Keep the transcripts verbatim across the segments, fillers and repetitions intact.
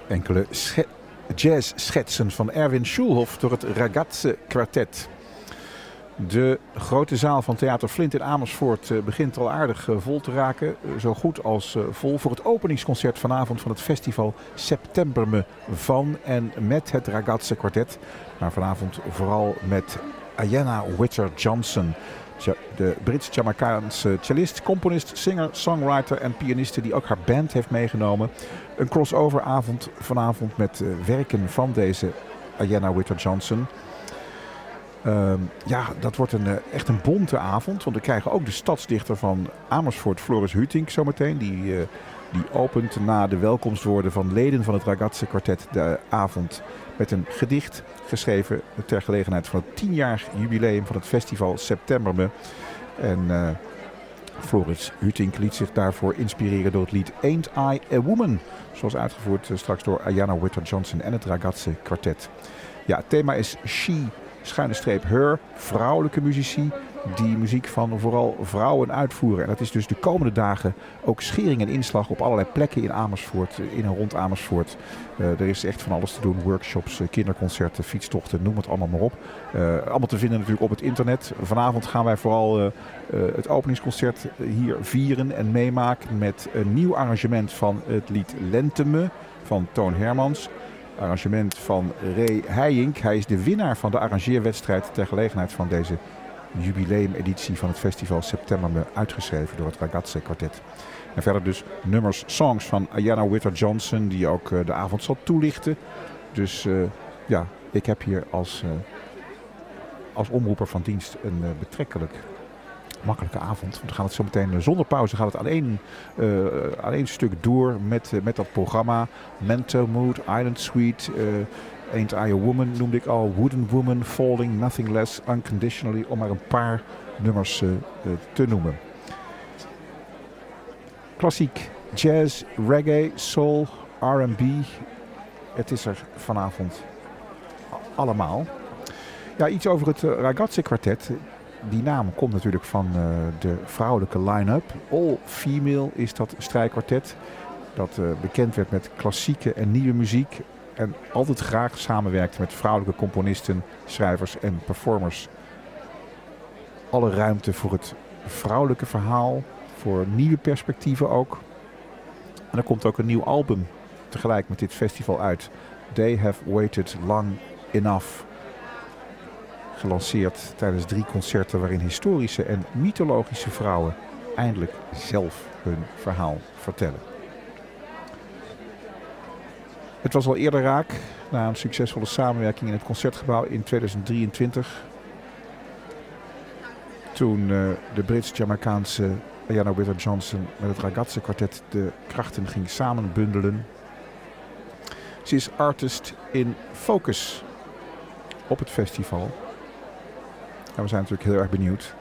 Enkele sche- jazzschetsen van Erwin Schulhoff door het Ragazze Quartet. De grote zaal van Theater Flint in Amersfoort uh, begint al aardig uh, vol te raken. Uh, zo goed als uh, vol voor het openingsconcert vanavond van het festival Septemberme van en met het Ragazze Quartet. Maar vanavond vooral met Ayanna Whitter-Johnson. De Brits-Jamaicaanse cellist, componist, singer, songwriter en pianiste die ook haar band heeft meegenomen. Een crossoveravond vanavond met uh, werken van deze Ayanna Whitter-Johnson. Uh, ja, dat wordt een, uh, echt een bonte avond. Want we krijgen ook de stadsdichter van Amersfoort, Floris Hutink, zometeen. Die, uh, die opent na de welkomstwoorden van leden van het Ragazze Quartet de avond met een gedicht geschreven ter gelegenheid van het tienjarig jubileum van het festival Septemberme. En uh, Floris Hutink liet zich daarvoor inspireren door het lied Ain't I a Woman? Zoals uitgevoerd uh, straks door Ayanna Whitter-Johnson en het Ragazze Quartet. Ja, het thema is She, schuine streep Her, vrouwelijke muzici die muziek van vooral vrouwen uitvoeren. En dat is dus de komende dagen ook schering en inslag op allerlei plekken in Amersfoort, in en rond Amersfoort. Uh, er is echt van alles te doen, workshops, kinderconcerten, fietstochten, noem het allemaal maar op. Uh, allemaal te vinden natuurlijk op het internet. Vanavond gaan wij vooral uh, uh, het openingsconcert hier vieren en meemaken met een nieuw arrangement van het lied Lenteme van Toon Hermans. Arrangement van Ray Heijink. Hij is de winnaar van de arrangeerwedstrijd ter gelegenheid van deze jubileumeditie van het festival Septemberme, uitgeschreven door het Ragazze Quartet. En verder dus nummers, songs van Ayanna Whitter-Johnson die ook uh, de avond zal toelichten. Dus uh, ja, ik heb hier als, uh, als omroeper van dienst een uh, betrekkelijk makkelijke avond. Want we gaan het zo meteen uh, zonder pauze gaat het aan één, uh, aan één stuk door met, uh, met dat programma. Mental Mood, Island Suite, uh, Ain't I a Woman noemde ik al, Wooden Woman, Falling, Nothing Less, Unconditionally, om maar een paar nummers uh, uh, te noemen. Klassiek, jazz, reggae, soul, R en B. Het is er vanavond allemaal. Ja, iets over het uh, Ragazze Quartet. Die naam komt natuurlijk van uh, de vrouwelijke line-up. All Female is dat strijkkwartet. Dat uh, bekend werd met klassieke en nieuwe muziek. En altijd graag samenwerkte met vrouwelijke componisten, schrijvers en performers. Alle ruimte voor het vrouwelijke verhaal. Voor nieuwe perspectieven ook. En er komt ook een nieuw album tegelijk met dit festival uit. They Have Waited Long Enough. Gelanceerd tijdens drie concerten waarin historische en mythologische vrouwen eindelijk zelf hun verhaal vertellen. Het was al eerder raak, na een succesvolle samenwerking in het Concertgebouw in tweeduizend drieëntwintig. Toen uh, de Brits-Jamaicaanse Ayanna Whitter-Johnson met het Ragazze Quartet de krachten ging samenbundelen. Ze is artist in focus op het festival. En we zijn natuurlijk heel erg benieuwd.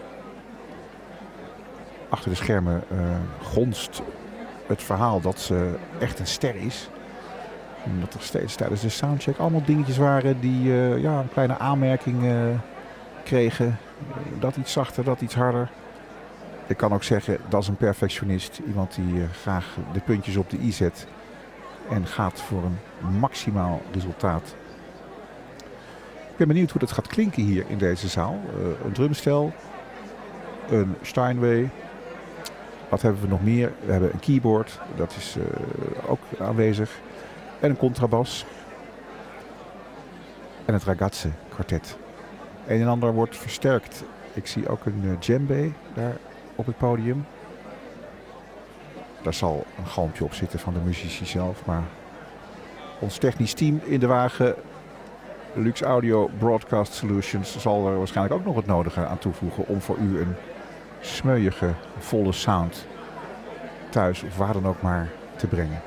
Achter de schermen uh, gonst het verhaal dat ze echt een ster is. En dat er steeds tijdens de soundcheck allemaal dingetjes waren die uh, ja, een kleine aanmerking uh, kregen. Dat iets zachter, dat iets harder. Ik kan ook zeggen, dat is een perfectionist. Iemand die uh, graag de puntjes op de i zet. En gaat voor een maximaal resultaat. Ik ben benieuwd hoe dat gaat klinken hier in deze zaal. Uh, een drumstel. Een Steinway. Wat hebben we nog meer? We hebben een keyboard. Dat is uh, ook aanwezig. En een contrabas. En het Ragazze Quartet. Een en ander wordt versterkt. Ik zie ook een uh, djembe daar op het podium. Daar zal een galmpje op zitten van de muzici zelf. Maar ons technisch team in de wagen, Lux Audio Broadcast Solutions, zal er waarschijnlijk ook nog het nodige aan toevoegen om voor u een smeuïge, volle sound thuis of waar dan ook maar te brengen.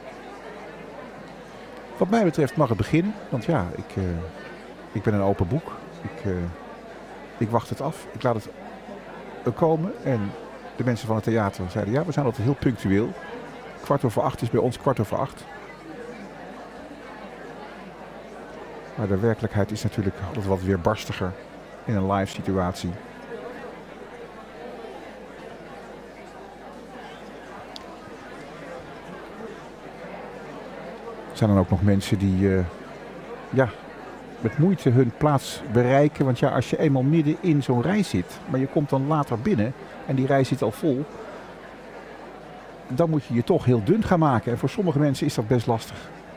Wat mij betreft mag het beginnen, want ja, ik, uh, ik ben een open boek. Ik, uh, ik wacht het af, ik laat het komen en de mensen van het theater zeiden ja, we zijn altijd heel punctueel. Kwart over acht is bij ons kwart over acht. Maar de werkelijkheid is natuurlijk altijd wat weerbarstiger in een live situatie. zijn dan ook nog mensen die uh, ja, met moeite hun plaats bereiken. Want ja, als je eenmaal midden in zo'n rij zit, maar je komt dan later binnen en die rij zit al vol, dan moet je je toch heel dun gaan maken. En voor sommige mensen is dat best lastig.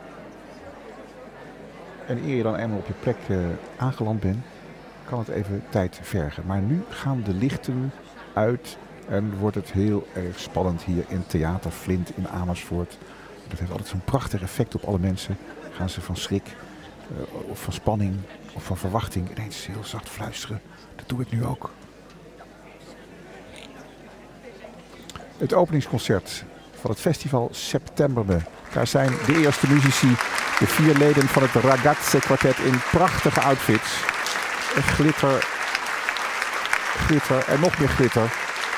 En eer je dan eenmaal op je plek uh, aangeland bent, kan het even tijd vergen. Maar nu gaan de lichten uit en wordt het heel erg spannend hier in Theater Flint in Amersfoort. Dat heeft altijd zo'n prachtig effect op alle mensen. Gaan ze van schrik, uh, of van spanning, of van verwachting ineens heel zacht fluisteren. Dat doe ik nu ook. Het openingsconcert van het festival Septemberme. Daar zijn de eerste muzici, de vier leden van het Ragazze Quartet in prachtige outfits. Glitter, glitter en nog meer glitter.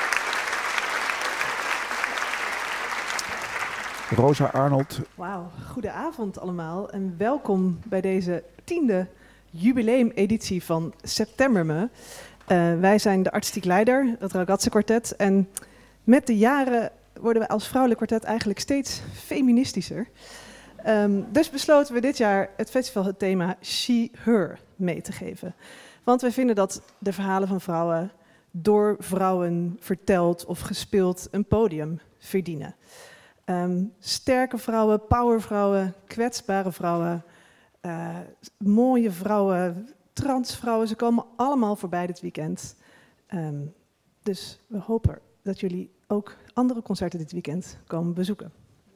Rosa Arnold. Wauw, goedenavond allemaal en welkom bij deze tiende jubileumeditie van Septemberme. Uh, wij zijn de artistiek leider, het Ragazze Quartet. En met de jaren worden we als vrouwelijk kwartet eigenlijk steeds feministischer. Um, dus besloten we dit jaar het festival het thema She, Her mee te geven. Want we vinden dat de verhalen van vrouwen door vrouwen verteld of gespeeld een podium verdienen. Um, sterke vrouwen, powervrouwen, kwetsbare vrouwen, uh, mooie vrouwen, transvrouwen, ze komen allemaal voorbij dit weekend. Um, dus we hopen dat jullie ook andere concerten dit weekend komen bezoeken.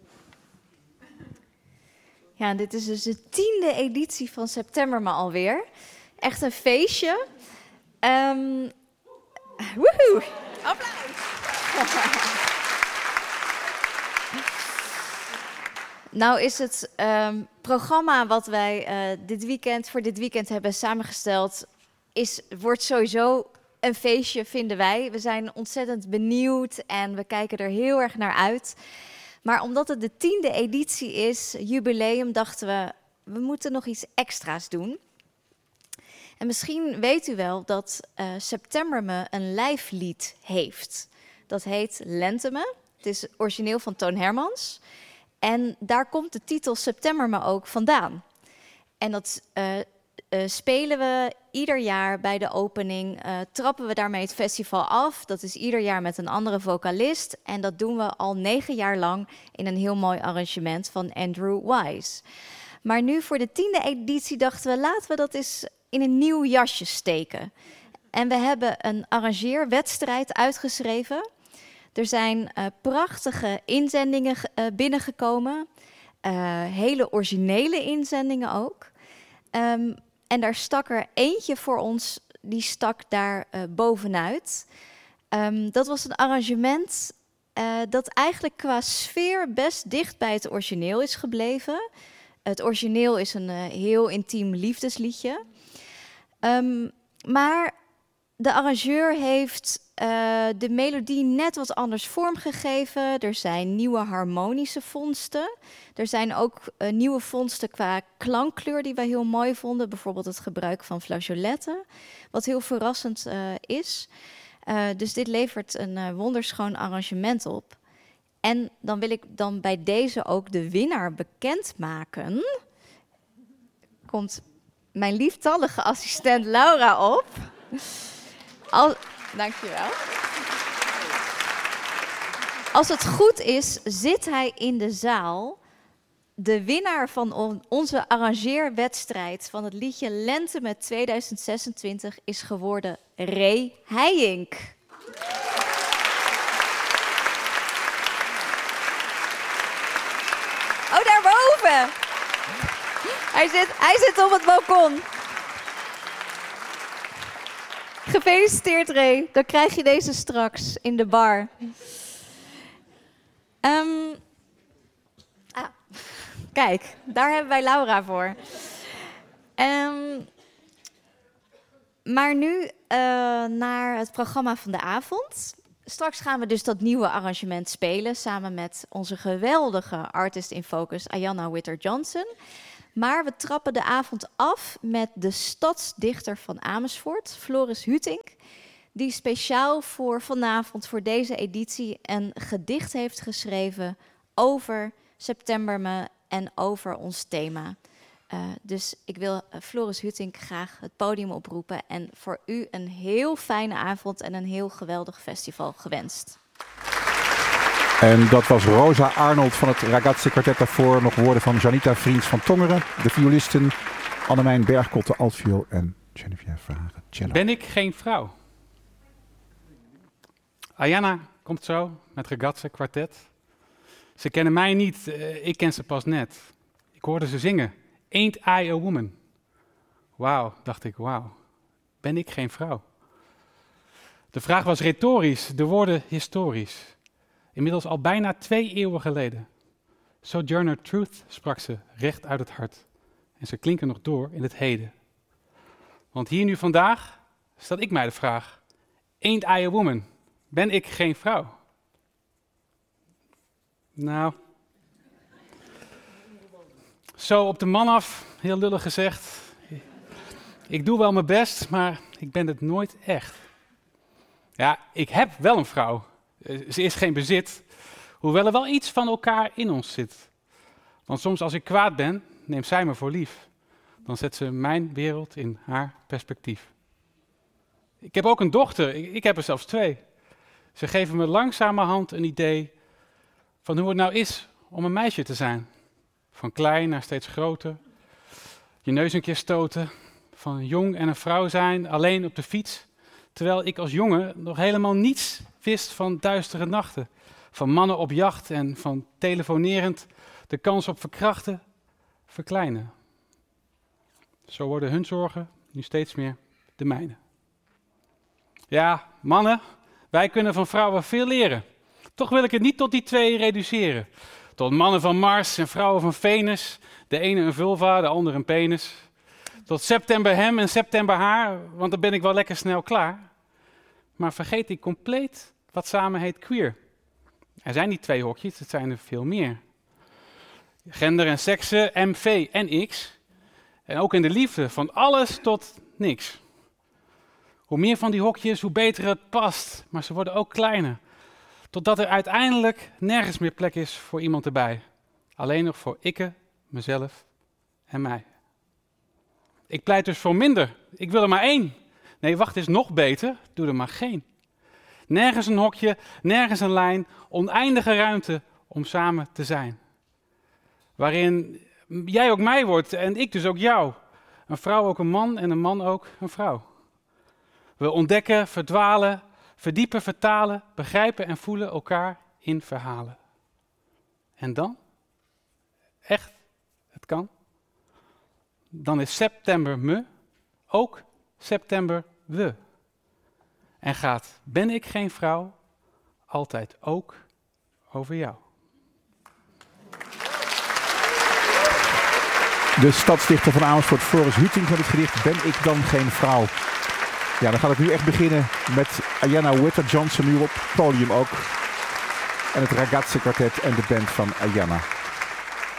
Ja, dit is dus de tiende editie van Septemberme alweer. Echt een feestje. Um, woehoe! Applaus! Nou is het um, programma wat wij uh, dit weekend, voor dit weekend hebben samengesteld, is, wordt sowieso een feestje, vinden wij. We zijn ontzettend benieuwd en we kijken er heel erg naar uit. Maar omdat het de tiende editie is, jubileum, dachten we, we moeten nog iets extra's doen. En misschien weet u wel dat uh, Septemberme een lijflied heeft. Dat heet Lenteme. Het is origineel van Toon Hermans. En daar komt de titel Septemberme ook vandaan. En dat uh, uh, spelen we ieder jaar bij de opening. Uh, trappen we daarmee het festival af. Dat is ieder jaar met een andere vocalist. En dat doen we al negen jaar lang in een heel mooi arrangement van Andrew Wise. Maar nu voor de tiende editie dachten we, laten we dat eens in een nieuw jasje steken. En we hebben een arrangeerwedstrijd uitgeschreven. Er zijn uh, prachtige inzendingen uh, binnengekomen. Uh, hele originele inzendingen ook. Um, en daar stak er eentje voor ons, die stak daar uh, bovenuit. Um, dat was een arrangement uh, dat eigenlijk qua sfeer best dicht bij het origineel is gebleven. Het origineel is een uh, heel intiem liefdesliedje. Um, maar de arrangeur heeft uh, de melodie net wat anders vormgegeven. Er zijn nieuwe harmonische vondsten. Er zijn ook uh, nieuwe vondsten qua klankkleur die wij heel mooi vonden. Bijvoorbeeld het gebruik van flageoletten, wat heel verrassend uh, is. Uh, dus dit levert een uh, wonderschoon arrangement op. En dan wil ik dan bij deze ook de winnaar bekendmaken. Komt mijn lieftallige assistent Laura op. Al, dankjewel. Als het goed is, zit hij in de zaal. De winnaar van on, onze arrangeerwedstrijd van het liedje Lenteme tweeduizend zesentwintig is geworden Ray Heijink. Oh, daarboven! Hij zit, hij zit op het balkon. Gefeliciteerd, Ray. Dan krijg je deze straks in de bar. Um, ah, kijk, daar hebben wij Laura voor. Um, maar nu uh, naar het programma van de avond. Straks gaan we dus dat nieuwe arrangement spelen samen met onze geweldige artist in focus, Ayanna Witter-Johnson. Maar we trappen de avond af met de stadsdichter van Amersfoort, Floris Hutink, die speciaal voor vanavond, voor deze editie, een gedicht heeft geschreven over Septemberme en over ons thema. Uh, dus ik wil uh, Floris Hutink graag het podium oproepen en voor u een heel fijne avond en een heel geweldig festival gewenst. En dat was Rosa Arnold van het Ragazze Quartet. Daarvoor nog woorden van Janita Vriends van Tongeren. De violisten Annemijn Bergkotte, altviool en Geneviève Verhagen, cello. Ben ik geen vrouw? Ayana komt zo met Ragazze Quartet. Ze kennen mij niet, uh, ik ken ze pas net. Ik hoorde ze zingen. Ain't I a woman? Wauw, dacht ik, wauw. Ben ik geen vrouw? De vraag was retorisch, de woorden historisch. Inmiddels al bijna twee eeuwen geleden. Sojourner Truth sprak ze recht uit het hart. En ze klinken nog door in het heden. Want hier nu vandaag stel ik mij de vraag. Ain't I a woman? Ben ik geen vrouw? Nou, zo op de man af, heel lullig gezegd. Ik doe wel mijn best, maar ik ben het nooit echt. Ja, ik heb wel een vrouw. Ze is geen bezit, hoewel er wel iets van elkaar in ons zit. Want soms als ik kwaad ben, neemt zij me voor lief. Dan zet ze mijn wereld in haar perspectief. Ik heb ook een dochter, ik heb er zelfs twee. Ze geven me langzamerhand een idee van hoe het nou is om een meisje te zijn. Van klein naar steeds groter. Je neus een keer stoten. Van een jong en een vrouw zijn, alleen op de fiets. Terwijl ik als jongen nog helemaal niets wist van duistere nachten. Van mannen op jacht en van telefonerend de kans op verkrachten verkleinen. Zo worden hun zorgen nu steeds meer de mijne. Ja, mannen, wij kunnen van vrouwen veel leren. Toch wil ik het niet tot die twee reduceren. Tot mannen van Mars en vrouwen van Venus. De ene een vulva, de andere een penis. Tot september hem en september haar, want dan ben ik wel lekker snel klaar. Maar vergeet ik compleet wat samen heet queer. Er zijn niet twee hokjes, het zijn er veel meer. Gender en seksen, M, V en X. En ook in de liefde, van alles tot niks. Hoe meer van die hokjes, hoe beter het past. Maar ze worden ook kleiner. Totdat er uiteindelijk nergens meer plek is voor iemand erbij. Alleen nog voor ikke, mezelf en mij. Ik pleit dus voor minder. Ik wil er maar één. Nee, wacht eens, nog beter. Doe er maar geen. Nergens een hokje, nergens een lijn. Oneindige ruimte om samen te zijn. Waarin jij ook mij wordt en ik dus ook jou. Een vrouw ook een man en een man ook een vrouw. We ontdekken, verdwalen, verdiepen, vertalen, begrijpen en voelen elkaar in verhalen. En dan? Echt? Het kan? Dan is september me ook september we. En gaat ben ik geen vrouw altijd ook over jou. De stadsdichter van Amersfoort, Floris Hutink, met het gedicht Ben ik dan geen vrouw? Ja, dan gaat het nu echt beginnen met Ayana Whitter-Johnson nu op het podium ook. En het Ragazze Quartet en de band van Ayana.